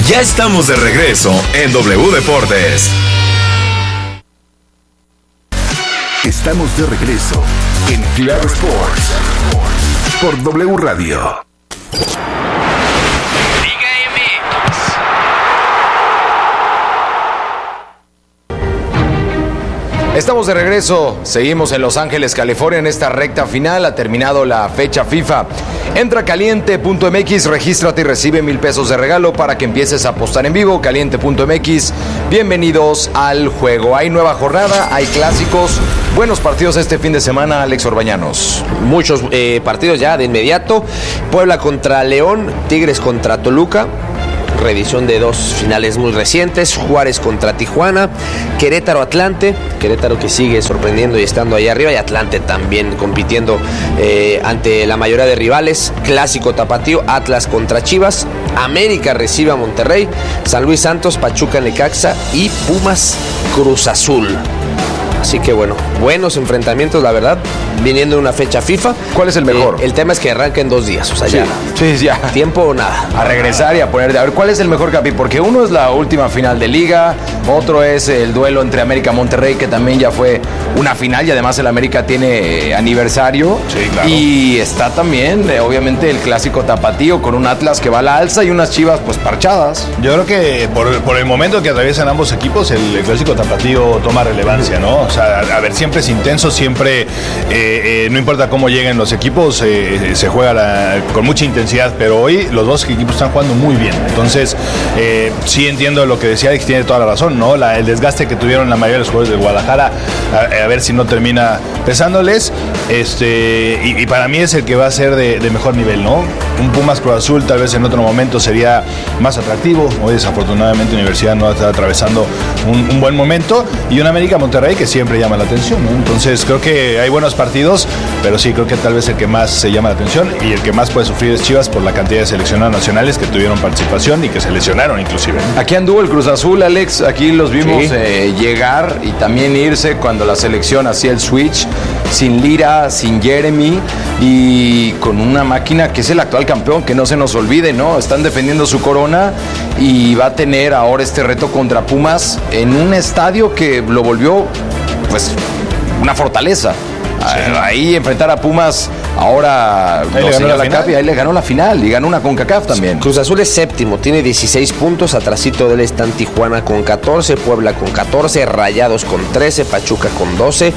Ya estamos de regreso en W Deportes. Estamos de regreso en Claro Sports por W Radio. Estamos de regreso, seguimos en Los Ángeles, California, en esta recta final. Ha terminado la fecha FIFA. Entra a caliente.mx, regístrate y recibe $1,000 de regalo para que empieces a apostar en vivo. Caliente.mx, bienvenidos al juego. Hay nueva jornada, hay clásicos, buenos partidos este fin de semana, Alex Orbañanos. Muchos partidos ya de inmediato. Puebla contra León, Tigres contra Toluca. Reedición de dos finales muy recientes. Juárez contra Tijuana, Querétaro Atlante, Querétaro que sigue sorprendiendo y estando ahí arriba, y Atlante también compitiendo ante la mayoría de rivales. Clásico tapatío, Atlas contra Chivas, América recibe a Monterrey, San Luis Santos, Pachuca Necaxa y Pumas Cruz Azul. Así que bueno, buenos enfrentamientos, la verdad, viniendo de una fecha FIFA. ¿Cuál es el mejor? El tema es que arranca en 2 días, o sea, ya. Tiempo o nada. A regresar y a poner, a ver, ¿cuál es el mejor, Capi? Porque uno es la última final de Liga, otro es el duelo entre América y Monterrey, que también ya fue una final, y además el América tiene aniversario. Sí, claro. Y está también, obviamente, el clásico tapatío con un Atlas que va a la alza y unas Chivas, pues, parchadas. Yo creo que por el momento que atraviesan ambos equipos, el clásico tapatío toma relevancia, ¿no? O sea, a ver, siempre es intenso, siempre, no importa cómo lleguen los equipos, se juega con mucha intensidad, pero hoy los dos equipos están jugando muy bien. Entonces, sí entiendo lo que decía Alex, tiene toda la razón, ¿no? El desgaste que tuvieron la mayoría de los jugadores de Guadalajara, a ver si no termina pesándoles, y para mí es el que va a ser de mejor nivel, ¿no? Un Pumas Cruz Azul tal vez en otro momento sería más atractivo. Hoy desafortunadamente Universidad no está atravesando un buen momento, y un América Monterrey que siempre llama la atención, ¿no? Entonces creo que hay buenos partidos, pero sí creo que tal vez el que más se llama la atención y el que más puede sufrir es Chivas por la cantidad de seleccionados nacionales que tuvieron participación y que se lesionaron inclusive. Aquí anduvo el Cruz Azul, Alex, aquí los vimos llegar y también irse cuando la selección hacía el switch, sin Lira, sin Jeremy, y con una máquina que es el actual campeón, que no se nos olvide, ¿no? Están defendiendo su corona y va a tener ahora este reto contra Pumas en un estadio que lo volvió, pues, una fortaleza. Sí. Ahí enfrentar a Pumas ahora ahí le ganó la final y ganó una CONCACAF también. Cruz Azul es séptimo, tiene 16 puntos, atrasito de él están Tijuana con 14, Puebla con 14, Rayados con 13, Pachuca con 12.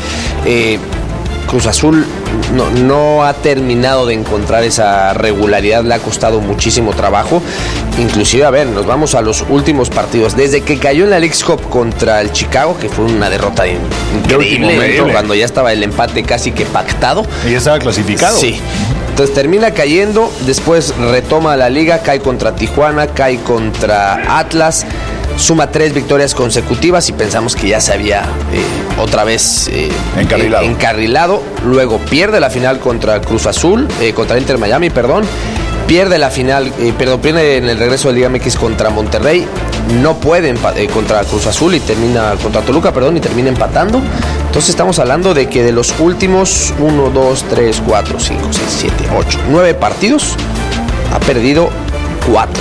Cruz Azul no ha terminado de encontrar esa regularidad, le ha costado muchísimo trabajo. Inclusive, a ver, nos vamos a los últimos partidos. Desde que cayó en la Leagues Cup contra el Chicago, que fue una derrota increíble, cuando ya estaba el empate casi que pactado. Y ya estaba clasificado. Sí. Entonces termina cayendo, después retoma la liga, cae contra Tijuana, cae contra Atlas, suma 3 victorias consecutivas y pensamos que ya se había otra vez encarrilado. Luego pierde la final contra Cruz Azul, contra Inter Miami, pierde la final, pierde en el regreso de Liga MX contra Monterrey, no puede contra Cruz Azul y termina contra Toluca, y termina empatando. Entonces estamos hablando de que de los últimos 1, 2, 3, 4, 5, 6, 7, 8, 9 partidos ha perdido 4.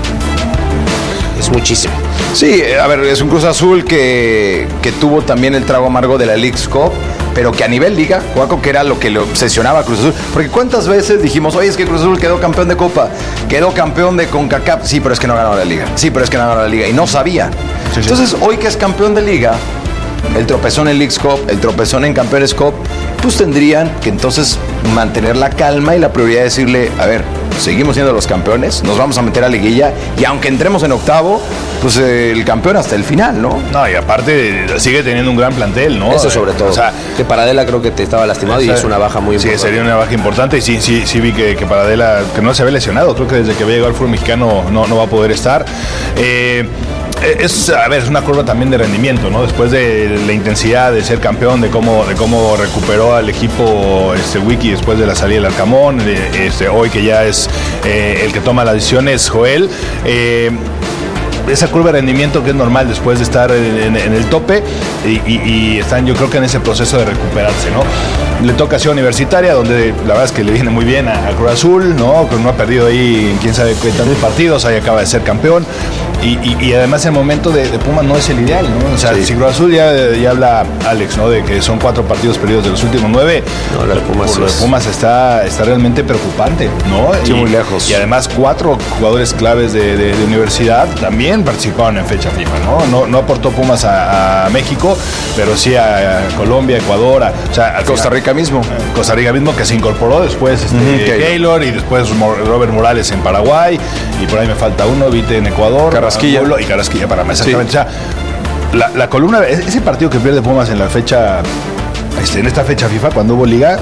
Es muchísimo. Sí, a ver, es un Cruz Azul que tuvo también el trago amargo de la Leagues Cup, pero que a nivel liga, Juaco, que era lo que le obsesionaba a Cruz Azul. Porque ¿cuántas veces dijimos, oye, es que Cruz Azul quedó campeón de Copa, quedó campeón de CONCACAF? Sí, pero es que no ganó la liga. Y no sabía. Sí. Entonces, hoy que es campeón de liga, el tropezón en Leagues Cup, el tropezón en Campeones Cup, pues tendrían que entonces mantener la calma y la prioridad de decirle, a ver, seguimos siendo los campeones, nos vamos a meter a liguilla, y aunque entremos en octavo, pues el campeón hasta el final, ¿no? No, y aparte sigue teniendo un gran plantel, ¿no? Eso sobre todo. O sea, que Paradela creo que te estaba lastimado y es una baja muy importante. Sí, sería una baja importante, y sí vi que Paradela, que no se había lesionado, creo que desde que había llegado al fútbol mexicano no va a poder estar. Es una curva también de rendimiento, ¿no? Después de la intensidad de ser campeón, de cómo recuperó al equipo Wiki después de la salida del Arcamón, hoy que ya es el que toma las decisiones, Joel. esa curva de rendimiento que es normal después de estar en el tope y están, yo creo que en ese proceso de recuperarse, ¿no? Le toca Ciudad Universitaria, donde la verdad es que le viene muy bien a Cruz Azul, ¿no? Que no ha perdido ahí quién sabe qué tantos partidos, ahí acaba de ser campeón. Y además el momento de Pumas no es el ideal, ¿no? O sea, si Cruz Azul ya habla Alex, ¿no? De que son 4 partidos perdidos de los últimos 9. No, lo de Pumas está realmente preocupante, ¿no? Sí, muy lejos. Y además 4 jugadores claves de universidad también participaron en fecha FIFA, ¿no? No aportó Pumas a México, pero sí a Colombia, Ecuador, Costa Rica mismo. Costa Rica mismo, que se incorporó después Keylor y después Robert Morales en Paraguay, y por ahí me falta uno, Vite en Ecuador, Carrasquilla y Carrasquilla para más. Exactamente. Sí. O sea, la columna, ese partido que pierde Pumas en la fecha, en esta fecha FIFA, cuando hubo liga,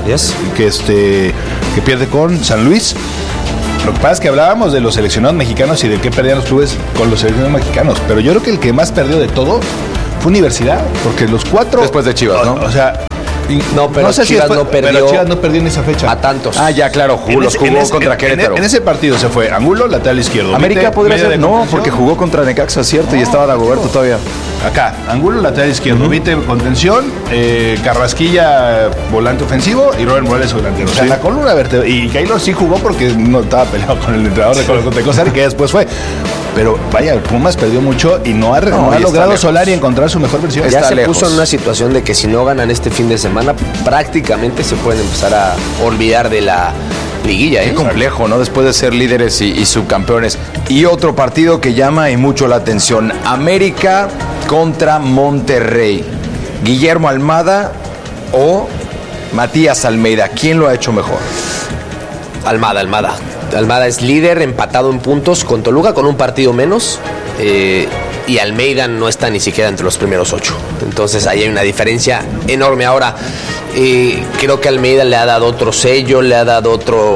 que pierde con San Luis. Lo que pasa es que hablábamos de los seleccionados mexicanos y de qué perdían los clubes con los seleccionados mexicanos, pero yo creo que el que más perdió de todo fue Universidad, porque los 4... Después de Chivas, ¿no? O sea... No, pero Chivas no perdió. Pero Chivas no perdió en esa fecha. A tantos. Ya, claro, jugó contra Querétaro. En ese partido se fue Angulo, lateral izquierdo. América podría ser, no, porque jugó contra Necaxa, cierto, y estaba Dagoberto todavía. Acá, Angulo, lateral izquierdo, Vite, contención, Carrasquilla, volante ofensivo, y Robert Morales, delantero. O sea, la columna vertebral. Y Keylor sí jugó porque no estaba peleado con el entrenador de Costa Rica, que después fue. Pero vaya, Pumas perdió mucho y no ha logrado Solari encontrar su mejor versión. Ya se puso en una situación de que si no ganan este fin de semana, prácticamente se pueden empezar a olvidar de la liguilla. Qué complejo, ¿no? Después de ser líderes y subcampeones. Y otro partido que llama y mucho la atención: América contra Monterrey. Guillermo Almada o Matías Almeida. ¿Quién lo ha hecho mejor? Almada. Almada es líder, empatado en puntos con Toluca, con un partido menos. Y Almeida no está ni siquiera entre los primeros 8. Entonces ahí hay una diferencia enorme. Ahora, creo que Almeida le ha dado otro sello, le ha dado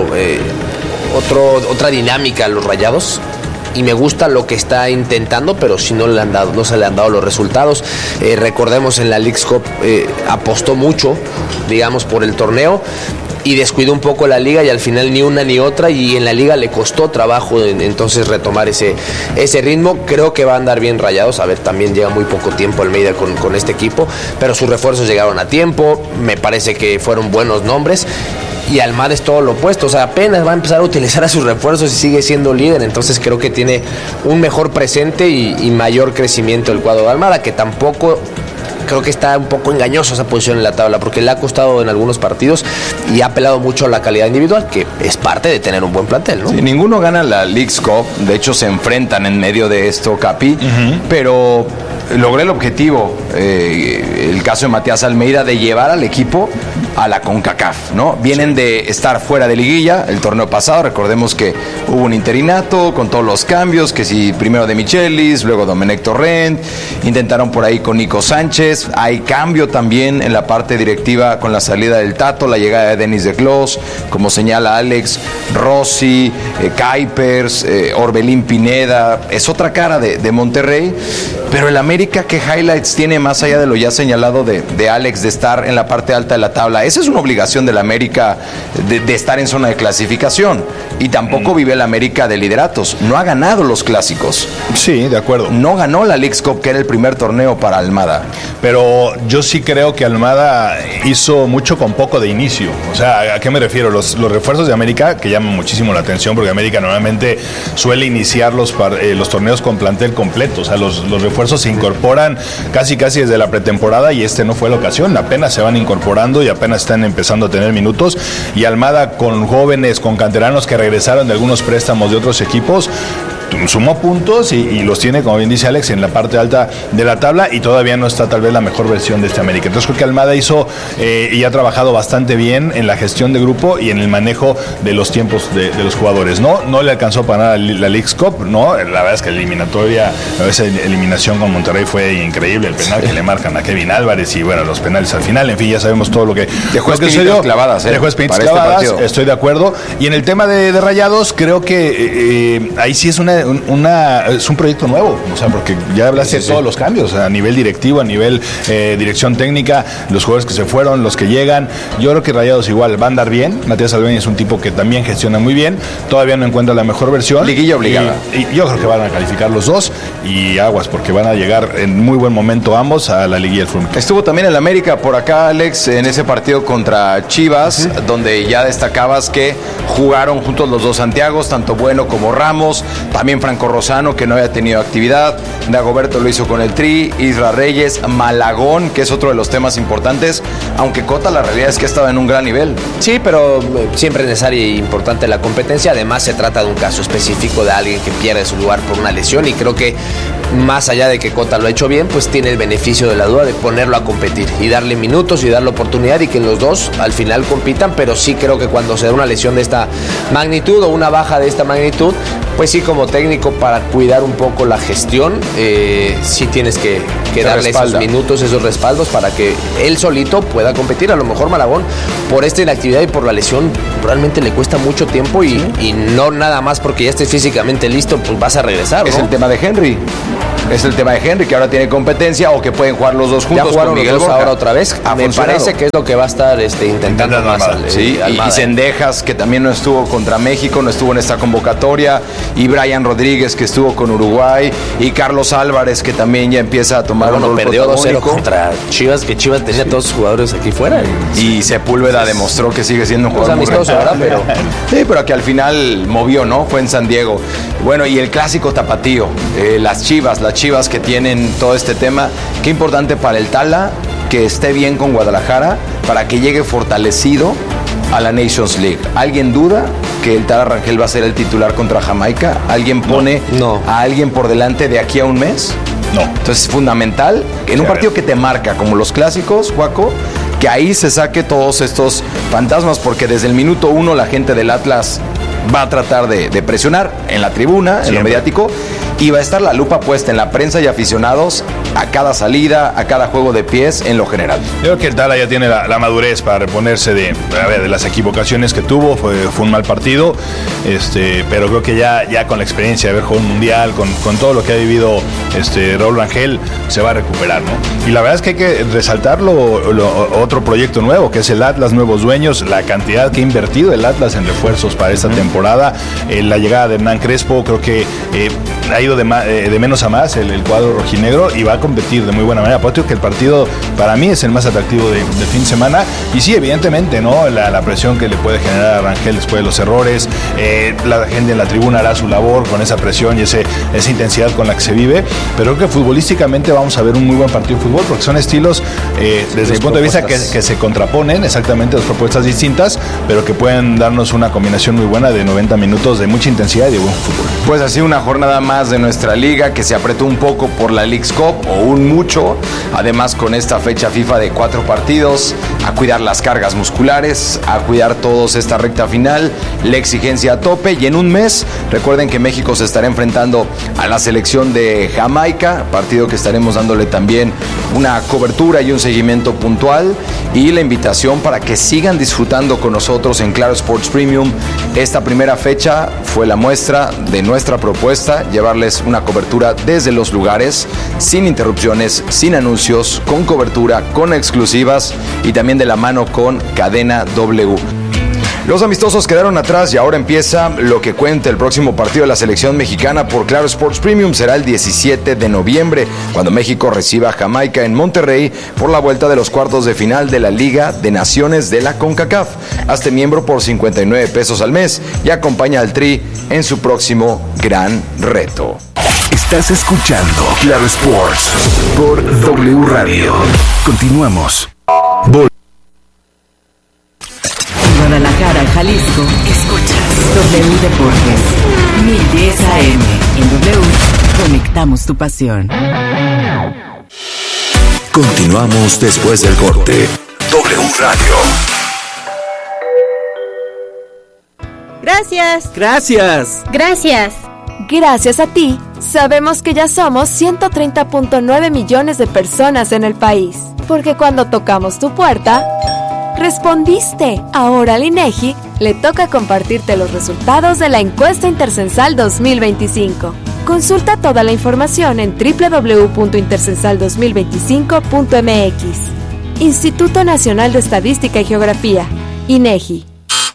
otra dinámica a los Rayados. Y me gusta lo que está intentando, pero si no se le han dado los resultados. Recordemos, en la Leagues Cup apostó mucho, digamos, por el torneo, y descuidó un poco la liga, y al final ni una ni otra, y en la liga le costó trabajo entonces retomar ese ritmo. Creo que va a andar bien Rayados. A ver, también llega muy poco tiempo Almeida con este equipo, pero sus refuerzos llegaron a tiempo, me parece que fueron buenos nombres. Y Almada es todo lo opuesto, o sea, apenas va a empezar a utilizar a sus refuerzos y sigue siendo líder. Entonces creo que tiene un mejor presente y mayor crecimiento el cuadro de Almada, que tampoco... Creo que está un poco engañoso esa posición en la tabla, porque le ha costado en algunos partidos y ha apelado mucho a la calidad individual, que es parte de tener un buen plantel, ¿no? Sí, ninguno gana la Leagues Cup, de hecho se enfrentan en medio de esto, Capi, pero logré el objetivo, el caso de Matías Almeida, de llevar al equipo a la CONCACAF, ¿no? Vienen de estar fuera de liguilla el torneo pasado, recordemos que hubo un interinato con todos los cambios, que si primero de Michelis, luego Domenech Torrent, intentaron por ahí con Nico Sánchez, hay cambio también en la parte directiva con la salida del Tato, la llegada de Denis de Clos, como señala Alex, Rossi, Kuipers, Orbelín Pineda, es otra cara de Monterrey, pero el América, ¿qué highlights tiene más allá de lo ya señalado de Alex, de estar en la parte alta de la tabla? Esa es una obligación del América de estar en zona de clasificación, y tampoco vive el América de lideratos, no ha ganado los clásicos. Sí, de acuerdo. No ganó la Leagues Cup, que era el primer torneo para Almada. Pero yo sí creo que Almada hizo mucho con poco de inicio. O sea, ¿a qué me refiero? Los refuerzos de América, que llaman muchísimo la atención, porque América normalmente suele iniciar los torneos con plantel completo. O sea, los refuerzos se incorporan casi desde la pretemporada, y no fue la ocasión. Apenas se van incorporando y apenas están empezando a tener minutos. Y Almada, con jóvenes, con canteranos que regresaron de algunos préstamos de otros equipos, sumó puntos y los tiene, como bien dice Alex, en la parte alta de la tabla, y todavía no está tal vez la mejor versión de este América. Entonces creo que Almada hizo y ha trabajado bastante bien en la gestión de grupo y en el manejo de los tiempos de los jugadores. No le alcanzó para nada la Leagues Cup, ¿no? La verdad es que esa eliminación con Monterrey fue increíble, el penal que le marcan a Kevin Álvarez, y bueno, los penales al final, en fin, ya sabemos todo lo que dejó espinitas clavadas, dejó espinitas clavadas, estoy de acuerdo. Y en el tema de Rayados, creo que ahí sí es una es un proyecto nuevo, o sea, porque ya hablaste de todos los cambios, a nivel directivo, a nivel dirección técnica, los jugadores que se fueron, los que llegan. Yo creo que Rayados igual va a andar bien. Matías Albeña es un tipo que también gestiona muy bien, todavía no encuentra la mejor versión. Liguilla obligada. Y yo creo que van a calificar los dos, y aguas, porque van a llegar en muy buen momento ambos a la liguilla del fútbol. Estuvo también el América por acá, Alex, en ese partido contra Chivas, donde ya destacabas que jugaron juntos los dos Santiagos, tanto Bueno como Ramos, también Franco Rosano, que no había tenido actividad, Dagoberto lo hizo con el Tri, Isra Reyes, Malagón, que es otro de los temas importantes, aunque Cota la realidad es que estaba en un gran nivel. Sí, pero siempre es necesaria e importante la competencia. Además, se trata de un caso específico de alguien que pierde su lugar por una lesión, y creo que más allá de que Cota lo ha hecho bien, pues tiene el beneficio de la duda de ponerlo a competir y darle minutos y darle oportunidad, y que los dos al final compitan. Pero sí creo que cuando se da una lesión de esta magnitud o una baja de esta magnitud, pues sí, como técnico, para cuidar un poco la gestión, sí tienes que darle esos minutos, esos respaldos para que él solito pueda competir. A lo mejor Malagón, por esta inactividad y por la lesión, realmente le cuesta mucho tiempo, y no nada más porque ya estés físicamente listo, pues vas a regresar, ¿no? Es el tema de Henry. Es el tema de Henry, que ahora tiene competencia, o que pueden jugar los dos juntos. Ya jugaron con Miguel los dos Borja. ahora otra vez. Me parece que es lo que va a estar intentando más. Sí, y Cendejas, que también no estuvo contra México, no estuvo en esta convocatoria, y Brian Rodríguez, que estuvo con Uruguay, y Carlos Álvarez, que también ya empieza a tomar un rol perdió 2-0 protagónico contra Chivas, que Chivas tenía todos sus jugadores aquí fuera. Y Sepúlveda demostró que sigue siendo un jugador amistoso, ¿verdad? Sí, pero que al final movió, ¿no? Fue en San Diego. Bueno, y el clásico tapatío, las Chivas que tienen todo este tema. Qué importante para el Tala que esté bien con Guadalajara, para que llegue fortalecido a la Nations League. ¿Alguien duda que el Tala Rangel va a ser el titular contra Jamaica? ¿Alguien pone a alguien por delante de aquí a un mes? No. Entonces es fundamental en un partido que te marca, como los clásicos, Juaco, que ahí se saque todos estos fantasmas, porque desde el minuto 1 la gente del Atlas va a tratar de presionar en la tribuna, en lo mediático, y va a estar la lupa puesta en la prensa y aficionados a cada salida, a cada juego de pies en lo general. Yo creo que el Tala ya tiene la madurez para reponerse de las equivocaciones que tuvo. Fue un mal partido, pero creo que ya con la experiencia de haber jugado un mundial, con todo lo que ha vivido Raúl Rangel, se va a recuperar, ¿no? Y la verdad es que hay que resaltar otro proyecto nuevo, que es el Atlas Nuevos Dueños, la cantidad que ha invertido el Atlas en refuerzos para esta temporada. La llegada de Hernán Crespo, creo que ha ido de menos a más el cuadro rojinegro, y va a competir de muy buena manera. Por eso que el partido para mí es el más atractivo de fin de semana, y sí, evidentemente, ¿no? La presión que le puede generar a Rangel después de los errores, la gente en la tribuna hará su labor con esa presión y esa intensidad con la que se vive, pero creo que futbolísticamente vamos a ver un muy buen partido de fútbol, porque son estilos desde mi punto de vista que se contraponen, exactamente, dos propuestas distintas, pero que pueden darnos una combinación muy buena de 90 minutos de mucha intensidad y de buen fútbol. Pues así, una jornada más de nuestra liga, que se apretó un poco por la Leagues Cup, o un mucho, además con esta fecha FIFA de 4 partidos, a cuidar las cargas musculares, a cuidar todos esta recta final, la exigencia a tope, y en un mes, recuerden que México se estará enfrentando a la selección de Jamaica, partido que estaremos dándole también una cobertura y un seguimiento puntual, y la invitación para que sigan disfrutando con nosotros en Claro Sports Premium. Esta primera fecha fue la muestra de nuestra propuesta, llevarles una cobertura desde los lugares, sin interrupciones, sin anuncios, con cobertura, con exclusivas, y también de la mano con Cadena W. Los amistosos quedaron atrás y ahora empieza lo que cuenta el próximo partido de la selección mexicana por Claro Sports Premium. Será el 17 de noviembre, cuando México reciba a Jamaica en Monterrey por la vuelta de los cuartos de final de la Liga de Naciones de la CONCACAF. Hazte miembro por 59 pesos al mes y acompaña al Tri en su próximo gran reto. Estás escuchando Claro Sports por W Radio. Continuamos. Guadalajara, Jalisco, escuchas W Deportes, 1010 AM. En W, conectamos tu pasión. Continuamos después del corte. W Radio. Gracias. Gracias. Gracias. Gracias a ti, sabemos que ya somos 130.9 millones de personas en el país. Porque cuando tocamos tu puerta, ¡Respondiste! Ahora al INEGI le toca compartirte los resultados de la encuesta Intercensal 2025. Consulta toda la información en www.intercensal2025.mx. Instituto Nacional de Estadística y Geografía, INEGI.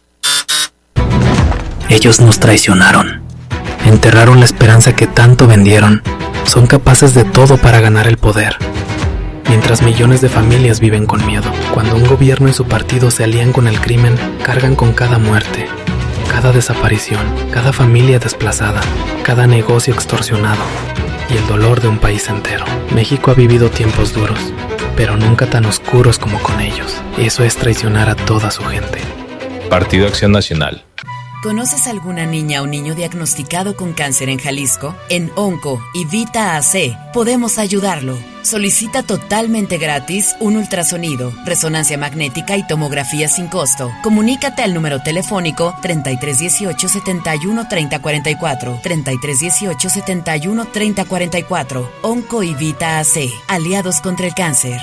Ellos nos traicionaron. Enterraron la esperanza que tanto vendieron. Son capaces de todo para ganar el poder. Mientras millones de familias viven con miedo. Cuando un gobierno y su partido se alían con el crimen, cargan con cada muerte, cada desaparición, cada familia desplazada, cada negocio extorsionado y el dolor de un país entero. México ha vivido tiempos duros, pero nunca tan oscuros como con ellos. Eso es traicionar a toda su gente. Partido Acción Nacional. ¿Conoces alguna niña o niño diagnosticado con cáncer en Jalisco? En Onco y Vita AC podemos ayudarlo. Solicita totalmente gratis un ultrasonido, resonancia magnética y tomografía sin costo. Comunícate al número telefónico 3318 71 30 44, 3318 71 30 44. Onco y Vita AC, aliados contra el cáncer.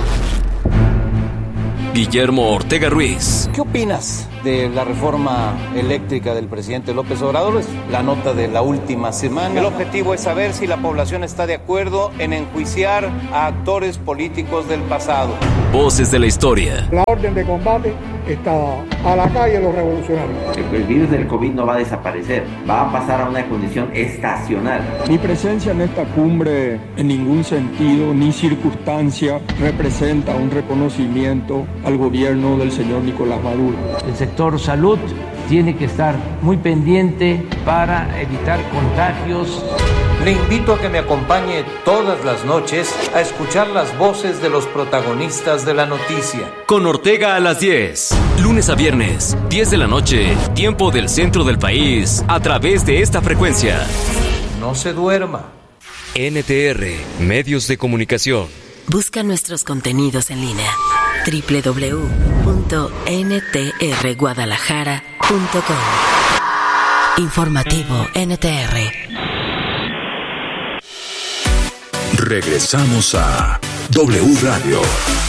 Guillermo Ortega Ruiz. ¿Qué opinas de la reforma eléctrica del presidente López Obrador? Es la nota de la última semana. El objetivo es saber si la población está de acuerdo en enjuiciar a actores políticos del pasado. Voces de la historia. La orden de combate está a la calle los revolucionarios. El virus del COVID no va a desaparecer, va a pasar a una condición estacional. Mi presencia en esta cumbre en ningún sentido ni circunstancia representa un reconocimiento al gobierno del señor Nicolás Maduro. El sector salud tiene que estar muy pendiente para evitar contagios. Le invito a que me acompañe todas las noches a escuchar las voces de los protagonistas de la noticia. Con Ortega a las 10, lunes a viernes, 10 de la noche, tiempo del centro del país, a través de esta frecuencia. No se duerma. NTR, Medios de Comunicación. Busca nuestros contenidos en línea. www.ntrguadalajara.com. Informativo NTR. Regresamos a W Radio.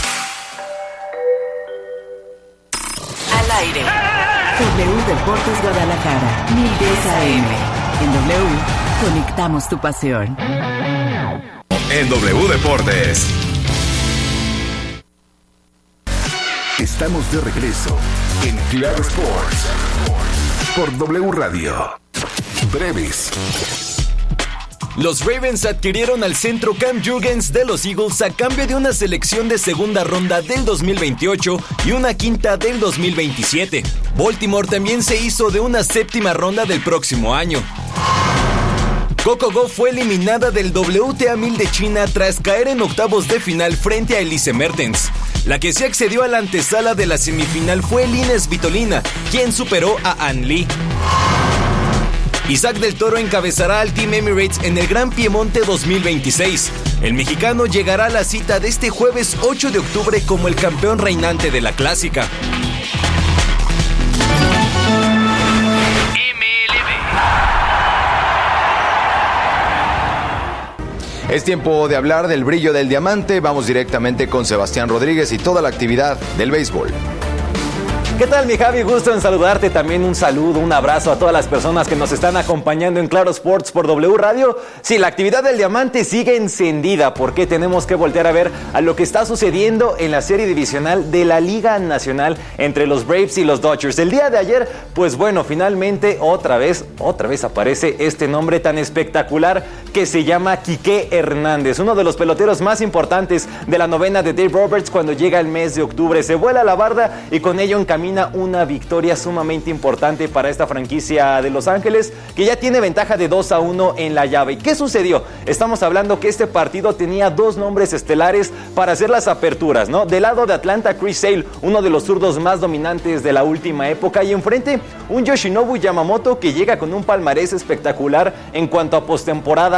Al aire. W Deportes Guadalajara, 1010 AM. En W, conectamos tu pasión. En W Deportes. Estamos de regreso en Claro Sports por W Radio. Breves. Los Ravens adquirieron al centro Cam Jurgens de los Eagles a cambio de una selección de segunda ronda del 2028 y una quinta del 2027. Baltimore también se hizo de una séptima ronda del próximo año. Coco Gauff fue eliminada del WTA 1000 de China tras caer en octavos de final frente a Elise Mertens. La que se accedió a la antesala de la semifinal fue Lina Svitolina, quien superó a Ann Lee. Isaac del Toro encabezará al Team Emirates en el Gran Piemonte 2026. El mexicano llegará a la cita de este jueves 8 de octubre como el campeón reinante de la clásica. Es tiempo de hablar del brillo del diamante. Vamos directamente con Sebastián Rodríguez y toda la actividad del béisbol. ¿Qué tal, mi Javi? Gusto en saludarte. También un saludo, un abrazo a todas las personas que nos están acompañando en Claro Sports por W Radio. Sí, la actividad del diamante sigue encendida porque tenemos que voltear a ver a lo que está sucediendo en la serie divisional de la Liga Nacional entre los Braves y los Dodgers. El día de ayer, pues bueno, finalmente otra vez aparece este nombre tan espectacular que se llama Quique Hernández, uno de los peloteros más importantes de la novena de Dave Roberts cuando llega el mes de octubre. Se vuela la barda y con ello encamina una victoria sumamente importante para esta franquicia de Los Ángeles, que ya tiene ventaja de 2-1 en la llave. ¿Y qué sucedió? Estamos hablando que este partido tenía dos nombres estelares para hacer las aperturas, ¿no? Del lado de Atlanta, Chris Sale, uno de los zurdos más dominantes de la última época, y enfrente un Yoshinobu Yamamoto que llega con un palmarés espectacular en cuanto a postemporada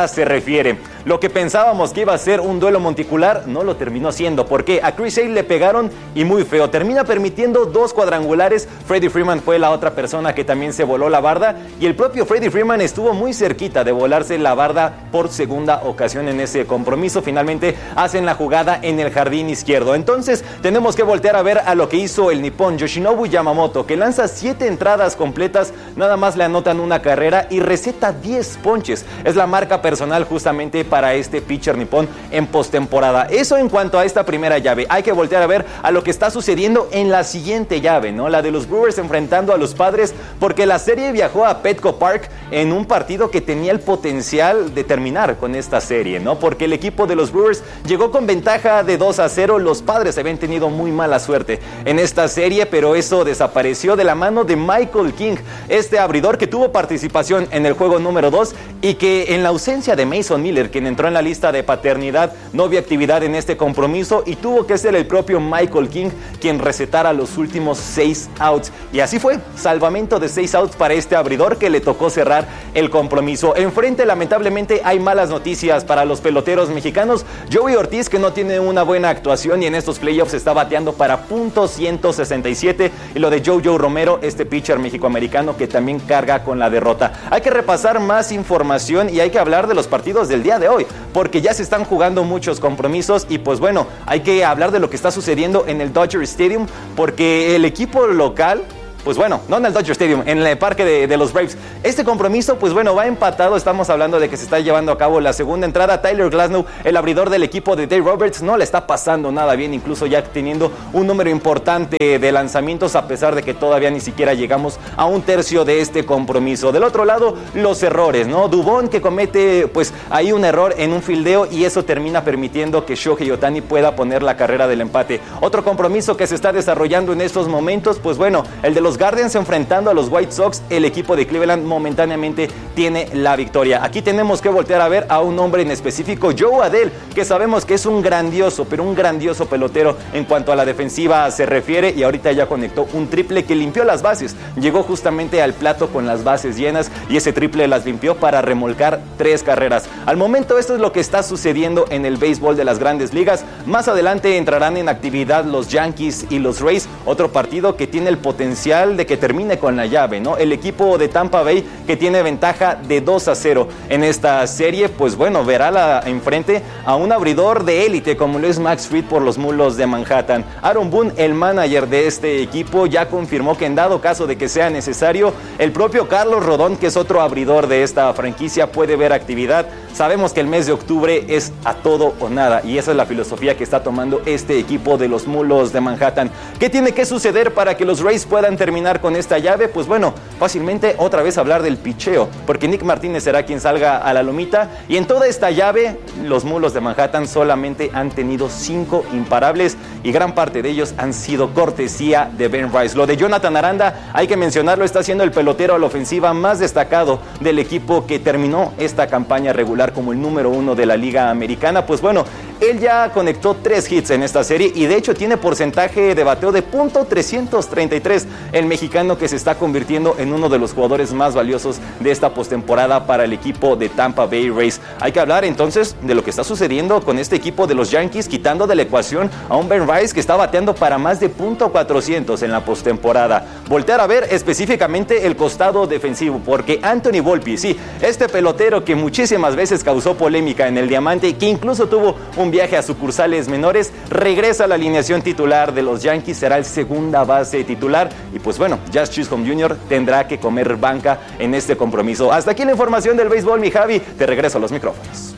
postemporada se refiere. Lo que pensábamos que iba a ser un duelo monticular no lo terminó siendo, porque a Chris Sale le pegaron y muy feo. Termina permitiendo 2 cuadrangulares. Freddie Freeman fue la otra persona que también se voló la barda, y el propio Freddie Freeman estuvo muy cerquita de volarse la barda por segunda ocasión en ese compromiso. Finalmente hacen la jugada en el jardín izquierdo. Entonces tenemos que voltear a ver a lo que hizo el nipón Yoshinobu Yamamoto, que lanza 7 entradas completas, nada más le anotan una carrera y receta 10 ponches. Es la marca personal justamente para este pitcher nipón en postemporada. Eso en cuanto a esta primera llave. Hay que voltear a ver a lo que está sucediendo en la siguiente llave, ¿no? La de los Brewers enfrentando a los Padres, porque la serie viajó a Petco Park en un partido que tenía el potencial de terminar con esta serie, ¿no? Porque el equipo de los Brewers llegó con ventaja de 2-0. Los Padres habían tenido muy mala suerte en esta serie, pero eso desapareció de la mano de Michael King, este abridor que tuvo participación en el juego número 2 y que en la ausencia de Mason Miller, quien entró en la lista de paternidad, no vio actividad en este compromiso y tuvo que ser el propio Michael King quien recetara los últimos 6 outs. Y así fue, salvamento de 6 outs para este abridor que le tocó cerrar el compromiso. Enfrente, lamentablemente, hay malas noticias para los peloteros mexicanos. Joey Ortiz, que no tiene una buena actuación y en estos playoffs está bateando para .167, y lo de Jojo Romero, este pitcher mexicoamericano que también carga con la derrota. Hay que repasar más información y hay que hablar de los partidos del día de hoy, porque ya se están jugando muchos compromisos y pues bueno, hay que hablar de lo que está sucediendo en el Dodger Stadium, porque el equipo local, pues bueno, no en el Dodger Stadium, en el parque de los Braves. Este compromiso, pues bueno, va empatado. Estamos hablando de que se está llevando a cabo la segunda entrada. Tyler Glasnow, el abridor del equipo de Dave Roberts, no le está pasando nada bien, incluso ya teniendo un número importante de lanzamientos, a pesar de que todavía ni siquiera llegamos a un tercio de este compromiso. Del otro lado, los errores, ¿no? Dubón, que comete, pues, ahí un error en un fildeo y eso termina permitiendo que Shohei Ohtani pueda poner la carrera del empate. Otro compromiso que se está desarrollando en estos momentos, pues bueno, el de los Guardians enfrentando a los White Sox. El equipo de Cleveland momentáneamente tiene la victoria. Aquí tenemos que voltear a ver a un hombre en específico, Joe Adell, que sabemos que es un grandioso, pero un grandioso pelotero en cuanto a la defensiva se refiere, y ahorita ya conectó un triple que limpió las bases. Llegó justamente al plato con las bases llenas y ese triple las limpió para remolcar 3 carreras. Al momento esto es lo que está sucediendo en el béisbol de las Grandes Ligas. Más adelante entrarán en actividad los Yankees y los Rays, otro partido que tiene el potencial de que termine con la llave, ¿no? El equipo de Tampa Bay, que tiene ventaja de 2-0 en esta serie, pues bueno, verá enfrente a un abridor de élite como lo es Max Fried por los Mulos de Manhattan. Aaron Boone, el manager de este equipo, ya confirmó que en dado caso de que sea necesario, el propio Carlos Rodón, que es otro abridor de esta franquicia, puede ver actividad. Sabemos que el mes de octubre es a todo o nada, y esa es la filosofía que está tomando este equipo de los Mulos de Manhattan. ¿Qué tiene que suceder para que los Rays puedan terminar con esta llave? Pues bueno, fácilmente otra vez hablar del picheo, porque Nick Martínez será quien salga a la lomita, y en toda esta llave los Mulos de Manhattan solamente han tenido 5 imparables y gran parte de ellos han sido cortesía de Ben Rice. Lo de Jonathan Aranda, hay que mencionarlo, está siendo el pelotero a la ofensiva más destacado del equipo que terminó esta campaña regular como el número 1 de la Liga Americana. Pues bueno, él ya conectó 3 hits en esta serie y de hecho tiene porcentaje de bateo de .333. El mexicano que se está convirtiendo en uno de los jugadores más valiosos de esta postemporada para el equipo de Tampa Bay Rays. Hay que hablar entonces de lo que está sucediendo con este equipo de los Yankees, quitando de la ecuación a un Ben Rice que está bateando para más de .400 en la postemporada. Voltear a ver específicamente el costado defensivo, porque Anthony Volpe, sí, este pelotero que muchísimas veces causó polémica en el Diamante y que incluso tuvo un viaje a sucursales menores, regresa a la alineación titular de los Yankees, será el segunda base titular y pues bueno, Jazz Chisholm Jr. tendrá que comer banca en este compromiso. Hasta aquí la información del béisbol, mi Javi, te regreso a los micrófonos.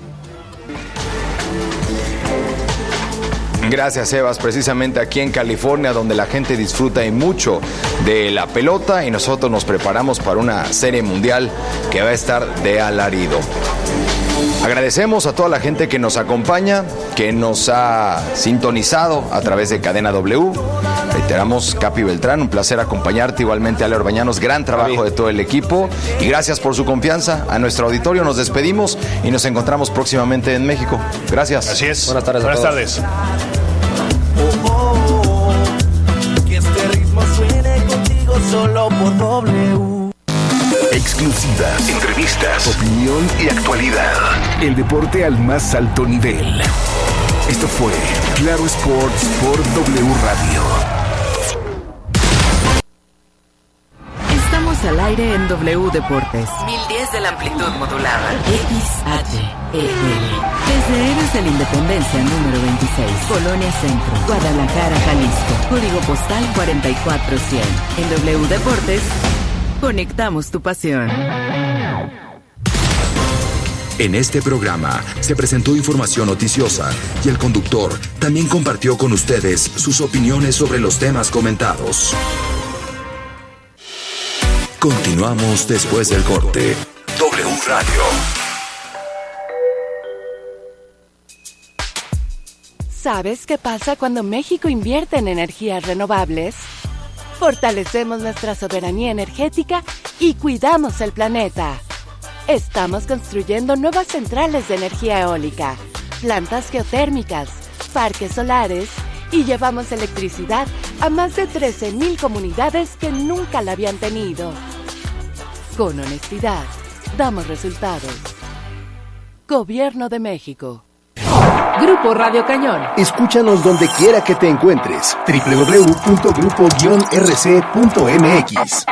Gracias, Sebas. Precisamente aquí en California, donde la gente disfruta y mucho de la pelota y nosotros nos preparamos para una serie mundial que va a estar de alarido. Agradecemos a toda la gente que nos acompaña, que nos ha sintonizado a través de Cadena W. Reiteramos, Capi Beltrán, un placer acompañarte, igualmente Ale Orbañanos, gran trabajo de todo el equipo y gracias por su confianza. A nuestro auditorio nos despedimos y nos encontramos próximamente en México. Gracias. Así es. Buenas tardes. Buenas tardes. Que este ritmo suene contigo solo por W. Exclusivas, entrevistas, opinión y actualidad. el deporte al más alto nivel. Esto fue Claro Sports por W Radio. Estamos al aire en W Deportes. 1010 de la amplitud modulada. XHEL. Desde Héroes de la Independencia número 26, Colonia Centro, Guadalajara, Jalisco. Código postal 44100. En W Deportes, conectamos tu pasión. En este programa se presentó información noticiosa y el conductor también compartió con ustedes sus opiniones sobre los temas comentados. Continuamos después del corte. W Radio. ¿Sabes qué pasa cuando México invierte en energías renovables? Fortalecemos nuestra soberanía energética y cuidamos el planeta. Estamos construyendo nuevas centrales de energía eólica, plantas geotérmicas, parques solares y llevamos electricidad a más de 13,000 comunidades que nunca la habían tenido. Con honestidad, damos resultados. Gobierno de México. Grupo Radio Cañón. Escúchanos donde quiera que te encuentres. www.grupo-rc.mx.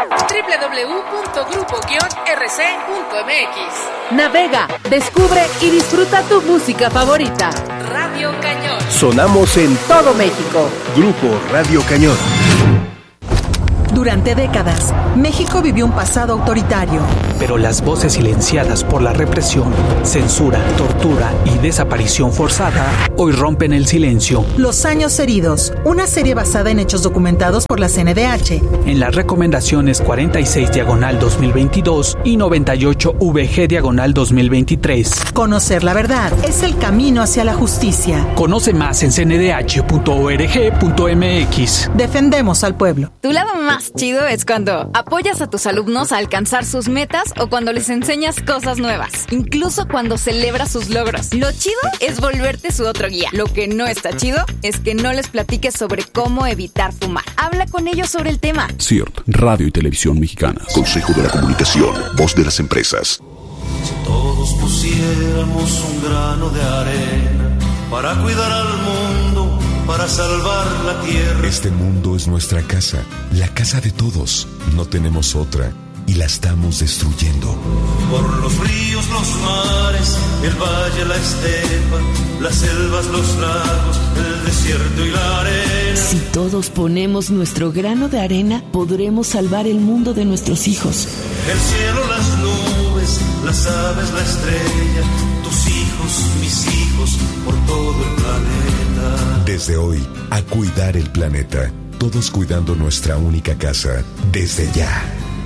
www.grupo-rc.mx. Navega, descubre y disfruta tu música favorita. Radio Cañón. Sonamos en todo México. Grupo Radio Cañón. Durante décadas, México vivió un pasado autoritario. Pero las voces silenciadas por la represión, censura, tortura y desaparición forzada hoy rompen el silencio. Los años heridos, una serie basada en hechos documentados por la CNDH. En las recomendaciones 46/2022 y 98VG/2023. Conocer la verdad es el camino hacia la justicia. Conoce más en cndh.org.mx. Defendemos al pueblo. Tu lado más chido es cuando apoyas a tus alumnos a alcanzar sus metas o cuando les enseñas cosas nuevas, incluso cuando celebras sus logros. Lo chido es volverte su otro guía. Lo que no está chido es que no les platiques sobre cómo evitar fumar. Habla con ellos sobre el tema. CIRT, Radio y Televisión Mexicanas. Consejo de la Comunicación, voz de las empresas. Si todos pusiéramos un grano de arena para cuidar al mundo, para salvar la tierra. Este mundo es nuestra casa, la casa de todos. No tenemos otra y la estamos destruyendo. Por los ríos, los mares, el valle, la estepa, las selvas, los lagos, el desierto y la arena. Si todos ponemos nuestro grano de arena, podremos salvar el mundo de nuestros hijos. El cielo, las nubes, las aves, la estrella, tus hijos, mis hijos, por todo el planeta. Desde hoy, a cuidar el planeta. Todos cuidando nuestra única casa. Desde ya.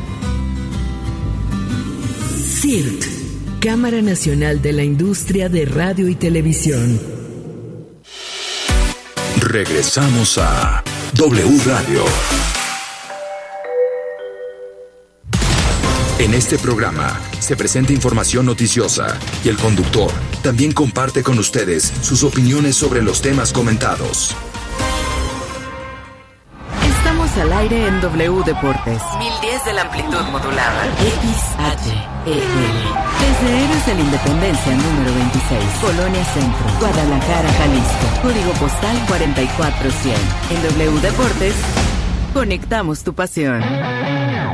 CIRT, Cámara Nacional de la Industria de Radio y Televisión. Regresamos a W Radio. En este programa se presenta información noticiosa y el conductor también comparte con ustedes sus opiniones sobre los temas comentados. Estamos al aire en W Deportes. 1010 de la amplitud modulada. XHEL. Desde Héroes de la Independencia número 26, Colonia Centro, Guadalajara, Jalisco. Código postal 44100. En W Deportes, conectamos tu pasión.